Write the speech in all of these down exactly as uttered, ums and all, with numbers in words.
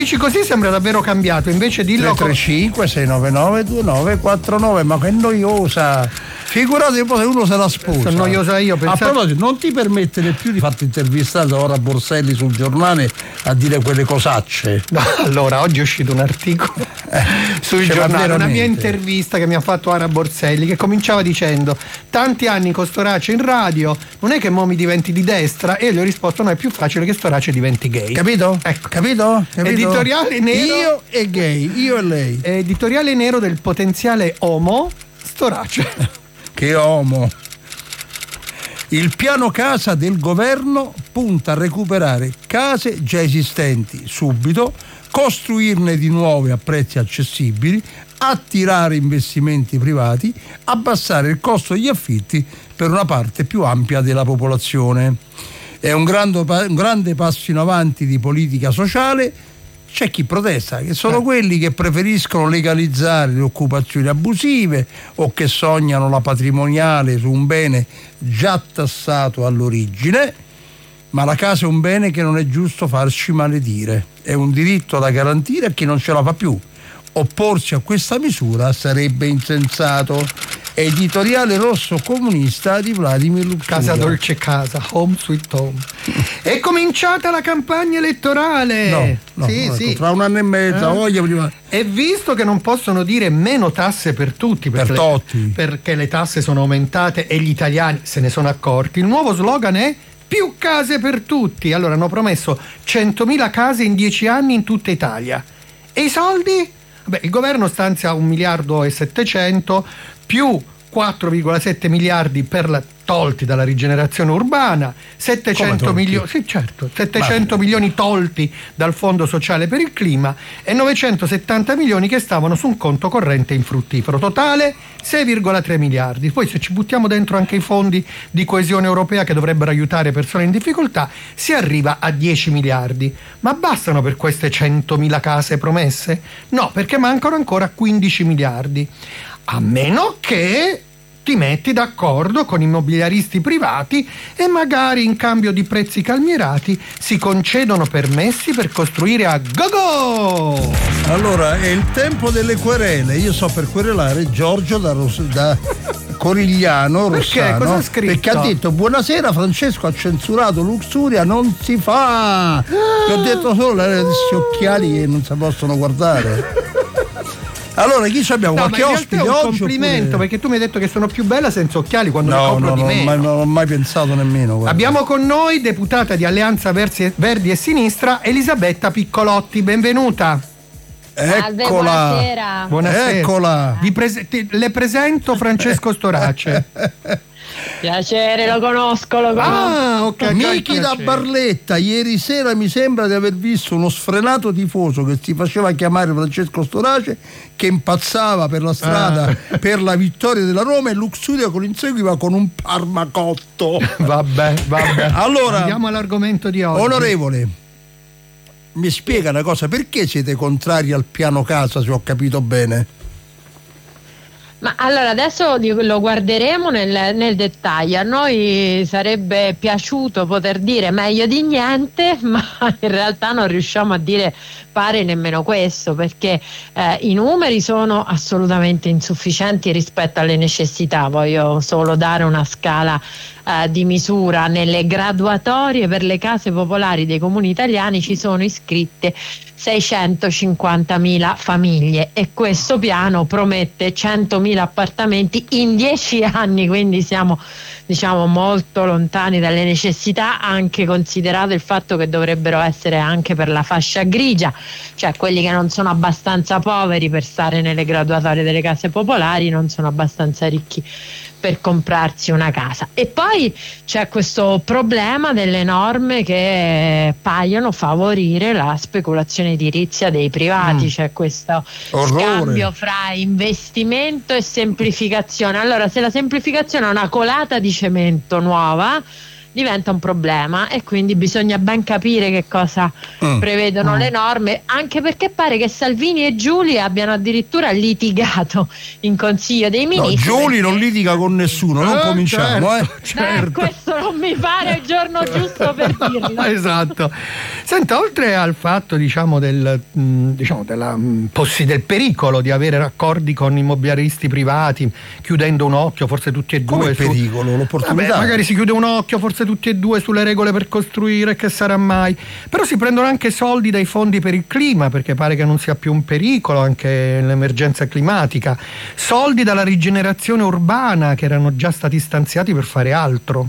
Dici così sembra davvero cambiato, invece dillo tre tre cinque sei nove nove due nove quattro nove, ma che noiosa. Figurate poi se uno se la sposa. Sono noiosa io, pensate... A proposito, non ti permettere più di farti intervistare da ora Borselli sul giornale a dire quelle cosacce. No, allora, oggi è uscito un articolo eh, sul cioè, giornale, una mia intervista che mi ha fatto Ara Borselli, che cominciava dicendo: tanti anni con Storace in radio, non è che mo mi diventi di destra? E io gli ho risposto: no, è più facile che Storace diventi gay. Capito? Ecco. Capito? Capito? Editoriale nero. Io e gay, io e lei. Editoriale nero del potenziale homo Storace. Che uomo. Il piano casa del governo punta a recuperare case già esistenti subito, costruirne di nuove a prezzi accessibili, attirare investimenti privati, abbassare il costo degli affitti per una parte più ampia della popolazione. È un grande, un grande passo in avanti di politica sociale. C'è chi protesta, che sono eh. quelli che preferiscono legalizzare le occupazioni abusive o che sognano la patrimoniale su un bene già tassato all'origine, ma la casa è un bene che non è giusto farci maledire, è un diritto da garantire a chi non ce la fa più. Opporsi a questa misura sarebbe insensato. Editoriale rosso comunista di Vladimir Luxuria. Casa dolce casa, home sweet home. È cominciata la campagna elettorale. No, no, sì, no, sì. Ecco, tra un anno e mezzo, eh? voglia prima. E visto che non possono dire meno tasse per tutti, per le, tutti, perché le tasse sono aumentate e gli italiani se ne sono accorti, il nuovo slogan è più case per tutti. Allora hanno promesso centomila case in dieci anni in tutta Italia. E i soldi? Beh, il governo stanzia un miliardo e settecento più quattro virgola sette miliardi per la, tolti dalla rigenerazione urbana, settecento milioni, sì certo, settecento Ma... milioni tolti dal Fondo Sociale per il Clima e novecentosettanta milioni che stavano su un conto corrente infruttifero. Totale sei virgola tre miliardi. Poi se ci buttiamo dentro anche i fondi di coesione europea che dovrebbero aiutare persone in difficoltà, si arriva a dieci miliardi. Ma bastano per queste centomila case promesse? No, perché mancano ancora quindici miliardi. A meno che ti metti d'accordo con immobiliaristi privati e magari in cambio di prezzi calmierati si concedono permessi per costruire a go-go. Allora è il tempo delle querele. Io so per querelare Giorgio da, Ros- da Corigliano Perché? Rossano. Cosa ha scritto? Perché ha detto: buonasera, Francesco ha censurato Luxuria, non si fa. Ah. Ti ho detto solo eh, questi occhiali che non si possono guardare. Allora chi ci abbiamo? No, Qualche ospite è un oggi? complimento, oppure... perché tu mi hai detto che sono più bella senza occhiali quando no, ne compro no, di no, meno. Ma non ho mai pensato nemmeno. Guarda. Abbiamo con noi deputata di Alleanza Verdi e Sinistra Elisabetta Piccolotti, benvenuta. Salve, Eccola. buonasera. Buonasera. Eccola. Vi prese- ti- le presento Francesco Storace. Piacere, lo conosco, lo conosco. Ah, ok. Miki da Barletta, ieri sera mi sembra di aver visto uno sfrenato tifoso che si faceva chiamare Francesco Storace, che impazzava per la strada ah. per la vittoria della Roma, e Luxuria con inseguiva con un parmacotto. Vabbè, vabbè. Allora, andiamo all'argomento di oggi. Onorevole, mi spiega una cosa, perché siete contrari al piano casa, se ho capito bene? Ma allora adesso lo guarderemo nel, nel dettaglio. A noi sarebbe piaciuto poter dire meglio di niente, ma in realtà non riusciamo a dire pare nemmeno questo, perché eh, i numeri sono assolutamente insufficienti rispetto alle necessità. Voglio solo dare una scala eh, di misura. Nelle graduatorie per le case popolari dei comuni italiani ci sono iscritte seicentocinquantamila famiglie e questo piano promette centomila appartamenti in dieci anni, quindi siamo diciamo molto lontani dalle necessità, anche considerato il fatto che dovrebbero essere anche per la fascia grigia, cioè quelli che non sono abbastanza poveri per stare nelle graduatorie delle case popolari, non sono abbastanza ricchi per comprarsi una casa. E poi c'è questo problema delle norme che paiono favorire la speculazione edilizia dei privati, mm. c'è questo Orrore. scambio fra investimento e semplificazione. Allora, se la semplificazione è una colata di cemento nuova, diventa un problema, e quindi bisogna ben capire che cosa mm. prevedono mm. le norme, anche perché pare che Salvini e Giulia abbiano addirittura litigato in Consiglio dei Ministri. No, Giulia perché... non litiga con nessuno, non eh, cominciamo certo, eh. certo. Eh, questo non mi pare il giorno giusto per dirlo. Esatto. Senta, oltre al fatto diciamo del mh, diciamo della mh, possi- del pericolo di avere raccordi con immobiliaristi privati, chiudendo un occhio forse tutti e due. Come su... pericolo? L'opportunità. Vabbè, magari si chiude un occhio forse tutti e due sulle regole per costruire, che sarà mai, però si prendono anche soldi dai fondi per il clima, perché pare che non sia più un pericolo anche l'emergenza climatica, soldi dalla rigenerazione urbana che erano già stati stanziati per fare altro.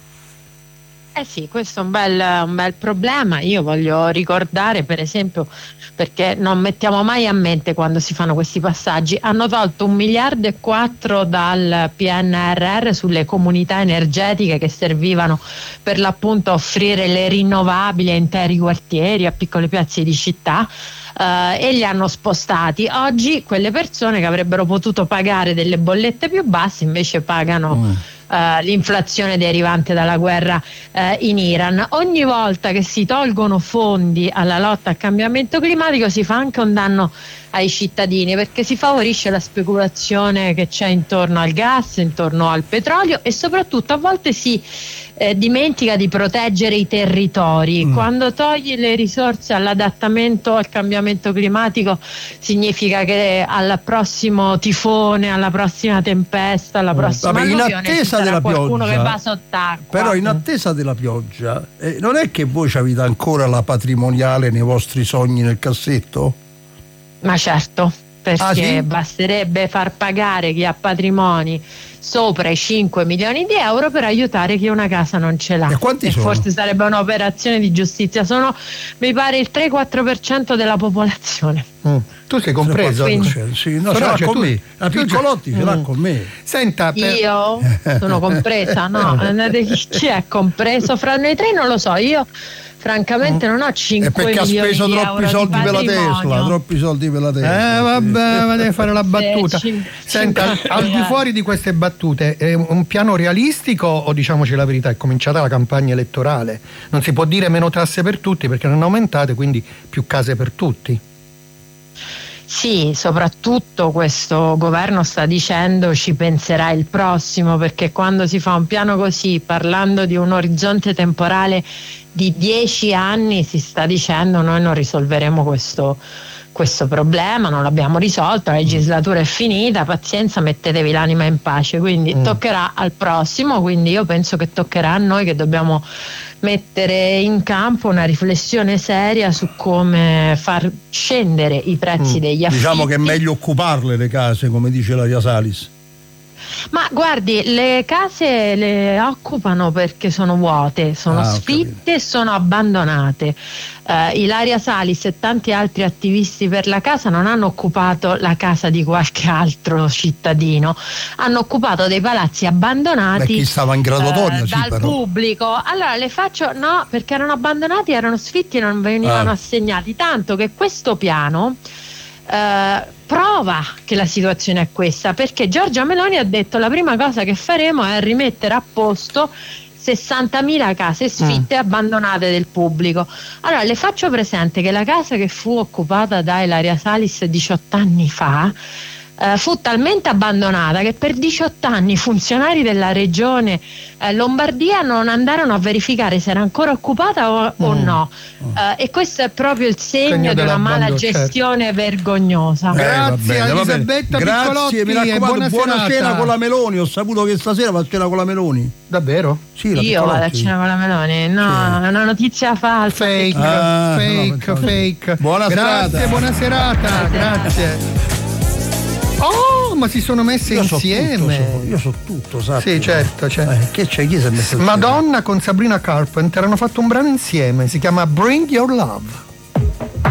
Eh sì, questo è un bel, un bel problema. Io voglio ricordare, per esempio, perché non mettiamo mai a mente quando si fanno questi passaggi, hanno tolto un miliardo e quattro dal P N R R sulle comunità energetiche che servivano per l'appunto a offrire le rinnovabili a interi quartieri, a piccole piazze di città. Uh, e li hanno spostati. Oggi quelle persone che avrebbero potuto pagare delle bollette più basse invece pagano mm. uh, l'inflazione derivante dalla guerra uh, in Iran. Ogni volta che si tolgono fondi alla lotta al cambiamento climatico si fa anche un danno ai cittadini, perché si favorisce la speculazione che c'è intorno al gas, intorno al petrolio, e soprattutto a volte si eh, dimentica di proteggere i territori. Mm. Quando togli le risorse all'adattamento al cambiamento climatico significa che al prossimo tifone, alla prossima tempesta, alla prossima Vabbè, in attesa della qualcuno pioggia, che va sott'acqua. però in attesa della pioggia eh, non è che voi avete ancora la patrimoniale nei vostri sogni nel cassetto? Ma certo, perché ah, sì? basterebbe far pagare chi ha patrimoni sopra i cinque milioni di euro per aiutare chi una casa non ce l'ha. E quanti e sono? Forse sarebbe un'operazione di giustizia. Sono, mi pare, il tre quattro per cento della popolazione. Mm. Tu sei compreso? Quindi... Sì, no, ce l'ha con tu... me. La Piccolotti ce l'ha mm. con me. Senta, per... Io sono compresa? No, chi è compreso? Fra noi tre non lo so. Io francamente non ho cinque milioni di euro. Perché ha speso troppi soldi per la Tesla, troppi soldi per la Tesla. Eh vabbè, deve fare la battuta. Senta, al di fuori di queste battute, è un piano realistico o, diciamoci la verità, è cominciata la campagna elettorale? Non si può dire meno tasse per tutti perché non aumentate, quindi più case per tutti. Sì, soprattutto questo governo sta dicendo ci penserà il prossimo, perché quando si fa un piano così, parlando di un orizzonte temporale di dieci anni, si sta dicendo noi non risolveremo questo, questo problema, non l'abbiamo risolto, la legislatura è finita, pazienza, mettetevi l'anima in pace, quindi mm. toccherà al prossimo, quindi io penso che toccherà a noi, che dobbiamo mettere in campo una riflessione seria su come far scendere i prezzi mm. degli affitti. Diciamo che è meglio occuparle le case, come dice la Via Salis. Ma guardi, le case le occupano perché sono vuote, sono ah, sfitte e sono abbandonate. Uh, Ilaria Salis e tanti altri attivisti per la casa non hanno occupato la casa di qualche altro cittadino, hanno occupato dei palazzi abbandonati. Beh, chi stava in graduatoria, uh, sì, dal però. pubblico. Allora le faccio no, perché erano abbandonati, erano sfitti e non venivano ah. assegnati, tanto che questo piano Uh, prova che la situazione è questa, perché Giorgia Meloni ha detto la prima cosa che faremo è rimettere a posto sessantamila case sfitte mm. abbandonate del pubblico. Allora le faccio presente che la casa che fu occupata da Ilaria Salis diciotto anni fa Uh, fu talmente abbandonata che per diciotto anni i funzionari della regione uh, Lombardia non andarono a verificare se era ancora occupata o, mm. o no uh, e questo è proprio il segno, segno di una mala gestione certo. vergognosa. Eh, grazie a Elisabetta Piccolotti, mi raccomando, buona, buona cena con la Meloni. Ho saputo che stasera va a cena con la Meloni. Davvero? Sì, la io vado a cena con la Meloni? No, sì. È una notizia falsa. Fake, ah, fake, no, fake. Buona grazie, serata. Buona serata, grazie. Oh, ma si sono messe io insieme. So tutto, io so tutto, sai. Sì, certo, certo. Eh, che c'è? Chi si è messo Madonna con Sabrina Carpenter hanno fatto un brano insieme, si chiama Bring Your Love.